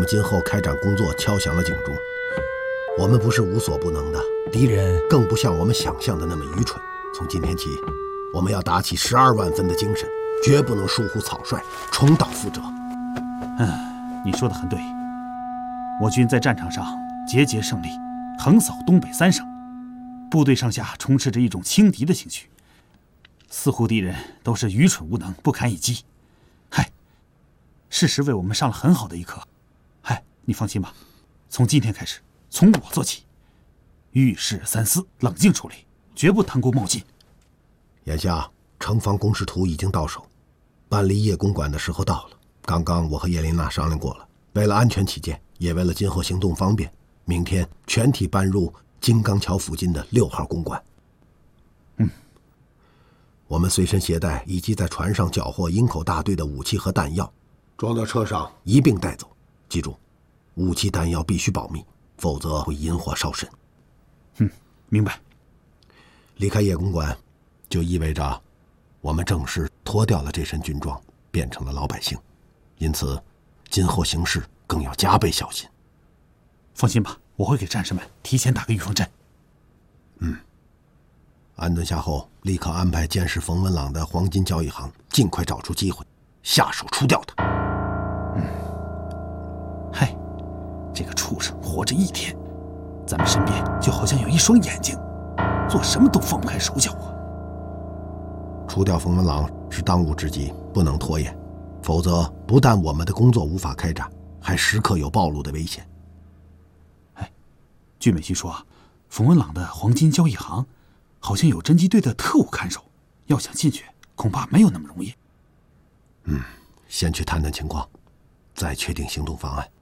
们今后开展工作敲响了警钟。我们不是无所不能的，敌人更不像我们想象的那么愚蠢。从今天起，我们要打起12万分的精神，绝不能疏忽草率，重蹈覆辙。 你说的很对。我军在战场上节节胜利，横扫东北3省，部队上下充斥着一种轻敌的情绪，似乎敌人都是愚蠢无能，不堪一击。事实为我们上了很好的一课。你放心吧，从今天开始，从我做起，遇事三思，冷静处理，绝不贪功冒进。 眼下城防工事图已经到手，搬离叶公馆的时候到了。刚刚我和叶琳娜商量过了，为了安全起见，也为了今后行动方便，明天全体搬入金刚桥附近的6号公馆。我们随身携带以及在船上缴获营口大队的武器和弹药，装到车上一并带走。记住，武器弹药必须保密，否则会引火烧身。 明白。 离开叶公馆，就意味着我们正式脱掉了这身军装，变成了老百姓。因此，今后行事更要加倍小心。 放心吧，我会给战士们提前打个预防针。 安顿下后，立刻安排监视冯文朗的黄金交易行，尽快找出机会，下手除掉他。 这个畜生活着一天，咱们身边就好像有一双眼睛，做什么都放不开手脚啊！ 除掉冯文朗是当务之急，不能拖延，否则不但我们的工作无法开展，还时刻有暴露的危险。 据美西说，冯文朗的黄金交易行好像有侦缉队的特务看守，要想进去恐怕没有那么容易。 先去探探情况，再确定行动方案。